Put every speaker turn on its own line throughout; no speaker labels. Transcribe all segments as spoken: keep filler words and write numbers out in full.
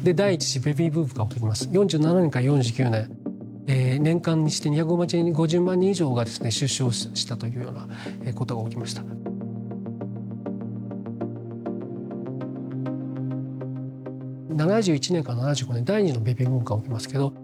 で第一次ベビーブームが起きます。よんじゅうななねんからよんじゅうきゅうねん、えー、年間にしてにひゃくごじゅうまんにん以上がですね出生したというようなことが起きました。ななじゅういちねんからななじゅうごねん第二のベビーブームが起きますけど、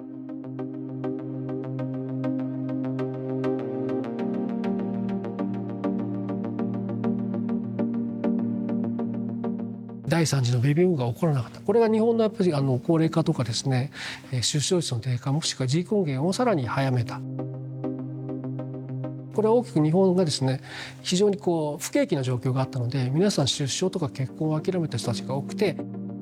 第三次のベビーブームが起こらなかった。これが日本のやっぱりあの高齢化とかですね、出生率の低下もしくは人口減をさらに早めた。これは大きく日本がですね非常にこう不景気な状況があったので、皆さん出生とか結婚を諦めた人たちが多くて、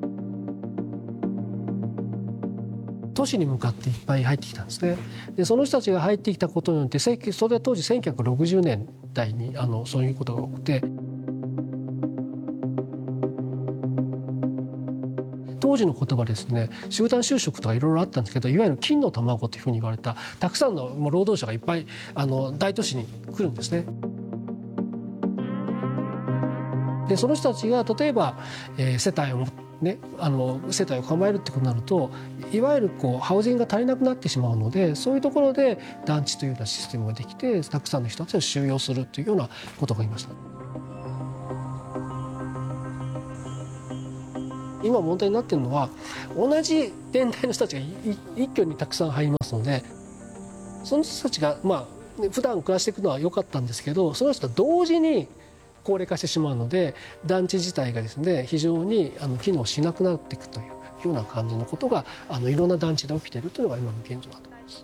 都市に向かっていっぱい入ってきたんですね。でその人たちが入ってきたことによって、それは当時せんきゅうひゃくろくじゅうねんだいにあのそういうことが多くて、当時の言葉ですね、集団就職とかいろいろあったんですけど、いわゆる金の卵というふうに言われたたくさんの労働者がいっぱいあの大都市に来るんですね。でその人たちが例えば、えー、世帯をね、あの世帯を構えるってことになると、いわゆるこうハウジングが足りなくなってしまうので、そういうところで団地というようなシステムができて、たくさんの人たちを収容するというようなことがありました。今問題になっているのは、同じ年代の人たちが一挙にたくさん入りますので、その人たちがまあ普段暮らしていくのは良かったんですけど、その人と同時に高齢化してしまうので、団地自体がですね非常にあの機能しなくなっていくというような感じのことがあのいろんな団地で起きているというのが今の現状だと思います。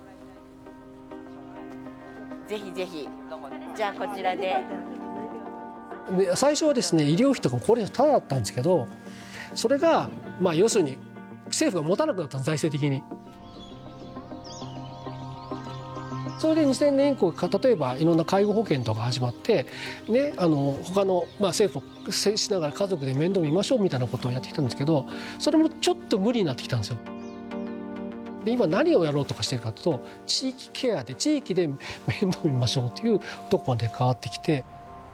ぜひぜひ、じゃあこちらで。
で最初はですね医療費とか高齢者ただだったんですけど、それがまあ要するに政府が持たなくなった財政的に。それでにせんねん以降、例えばいろんな介護保険とか始まって、ね、あの他の、まあ、政府を接しながら家族で面倒見ましょうみたいなことをやってきたんですけど、それもちょっと無理になってきたんですよ。で今何をやろうとかしてるかというと、地域ケアで地域で面倒見ましょうというところまで変わってきて。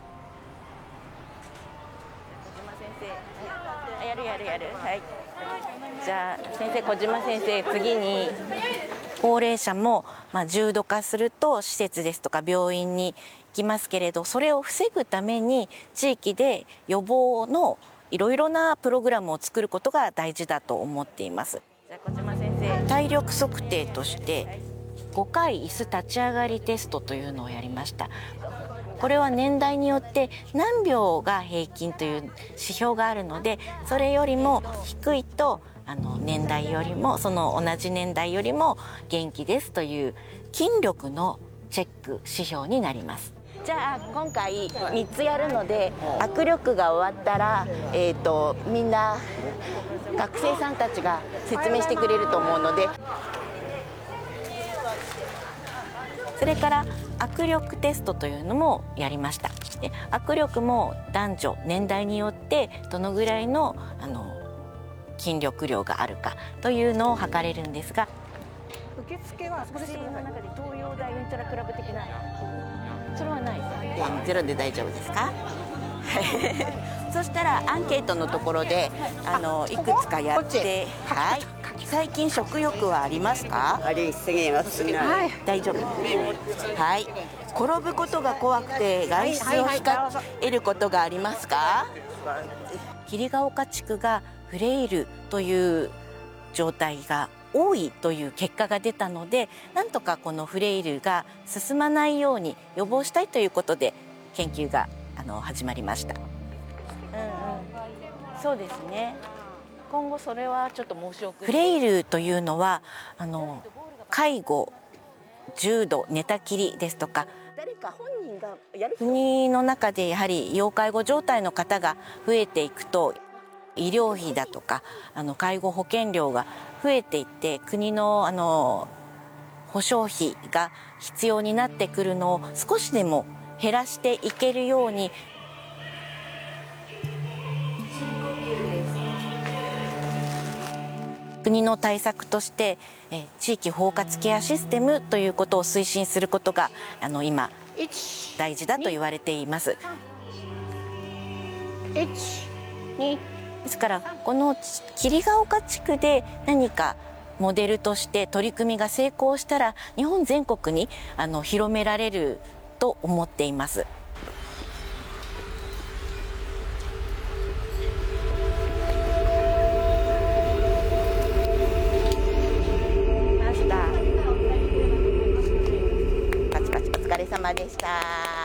やるやるやる、はい。じゃあ先生、小島先生、次に高齢者も、まあ、重度化すると施設ですとか病院に行きますけれど、それを防ぐために地域で予防のいろいろなプログラムを作ることが大事だと思っています。じゃあ小島先生、体力測定としてごかい椅子立ち上がりテストというのをやりました。これは年代によって何秒が平均という指標があるので、それよりも低いとあの年代よりもその同じ年代よりも元気ですという筋力のチェック指標になります。じゃあ今回みっつやるので、握力が終わったら、えーと、みんな学生さんたちが説明してくれると思うので、それから握力テストというのもやりました。で握力も男女年代によってどのぐらいのあの筋力量があるかというのを測れるんですが、受付は薬の中で東洋大ウントラクラブ的なそれはないです。ゼロで大丈夫ですか？そしたらアンケートのところであのいくつかやって、はい、最近食欲はありますか？
ありすぎますね。
はい、大丈夫。はい。転ぶことが怖くて外出を控えることがありますか？霧ヶ丘地区がフレイルという状態が多いという結果が出たので、なんとかこのフレイルが進まないように予防したいということで研究があの始まりました。うんうん、そうですね。今後それはちょっと申し遅れ。フレイルというのはあの介護、重度寝たきりですとか、国の中でやはり要介護状態の方が増えていくと、医療費だとかあの介護保険料が増えていって、国のあの保証費が必要になってくるのを少しでも減らしていけるように、国の対策としてえ地域包括ケアシステムということを推進することがあの今大事だと言われています。
いち、に、
ですからこの霧ヶ丘地区で何かモデルとして取り組みが成功したら日本全国にあの広められると思っています。パチパチお疲れ様でした。